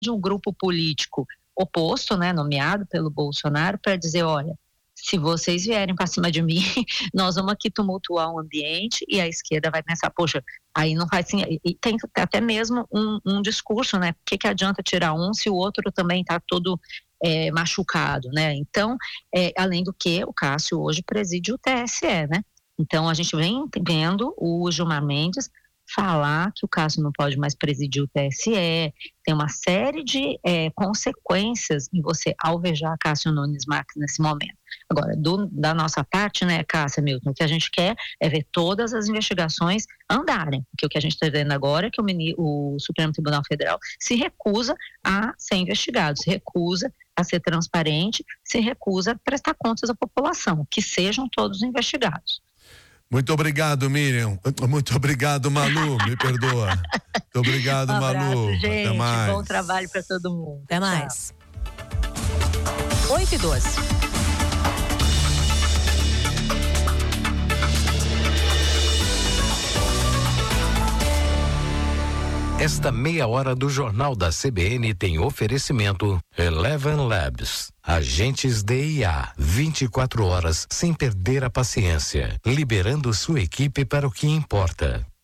um grupo político oposto, né, nomeado pelo Bolsonaro, para dizer, olha, se vocês vierem para cima de mim, nós vamos aqui tumultuar o ambiente, e a esquerda vai pensar, poxa, aí não faz assim, e tem até mesmo um discurso, né, por que adianta tirar um se o outro também está todo machucado, né, então, além do que, o Cássio hoje preside o TSE, né, então a gente vem vendo o Gilmar Mendes falar que o Cássio não pode mais presidir o TSE, tem uma série de consequências em você alvejar Cássio Nunes Marques nesse momento. Agora, da nossa parte, né, Cássia, Milton, o que a gente quer é ver todas as investigações andarem, porque o que a gente está vendo agora é que o Supremo Tribunal Federal se recusa a ser investigado, se recusa a ser transparente, se recusa a prestar contas à população, que sejam todos investigados. Muito obrigado, Miriam. Muito obrigado, Malu. Me perdoa. Muito obrigado, Malu. Gente, até mais. Bom trabalho para todo mundo. Até mais. 8h12. Esta meia hora do Jornal da CBN tem oferecimento Eleven Labs. Agentes de IA, 24 horas sem perder a paciência, liberando sua equipe para o que importa.